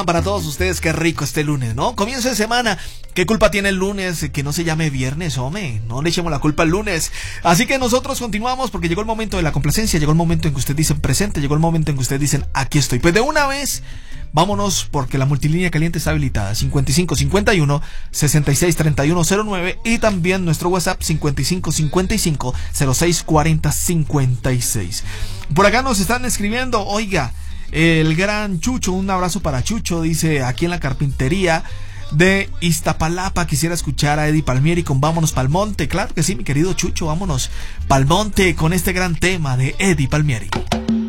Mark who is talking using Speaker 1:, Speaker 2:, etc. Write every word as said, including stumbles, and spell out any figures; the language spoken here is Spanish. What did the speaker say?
Speaker 1: Para todos ustedes, qué rico este lunes, ¿no? Comienzo de semana. ¿Qué culpa tiene el lunes que no se llame viernes, hombre? No le echemos la culpa al lunes. Así que nosotros continuamos porque llegó el momento de la complacencia, llegó el momento en que ustedes dicen presente, llegó el momento en que ustedes dicen aquí estoy. Pues de una vez, vámonos porque la multilínea caliente está habilitada. cincuenta y cinco cincuenta y uno sesenta y seis treinta y uno cero nueve y también nuestro WhatsApp cincuenta y cinco cincuenta y cinco cero seis cuarenta cincuenta y seis. Por acá nos están escribiendo, oiga, el gran Chucho, un abrazo para Chucho, dice aquí en la carpintería de Iztapalapa, quisiera escuchar a Eddie Palmieri con Vámonos Pa'l Monte. Claro que sí, mi querido Chucho, vámonos Pa'l Monte con este gran tema de Eddie Palmieri.